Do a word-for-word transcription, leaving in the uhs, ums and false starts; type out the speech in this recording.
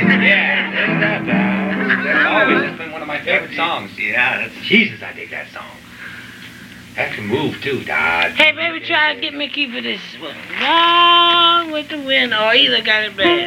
Yeah, there's that, Dad. That's always that's been one of my favorite songs. Yeah, that's Jesus. I dig that song. That can move too, Dad. Hey, baby, try to get me a key for this one. Gone with the wind, or either got it bad.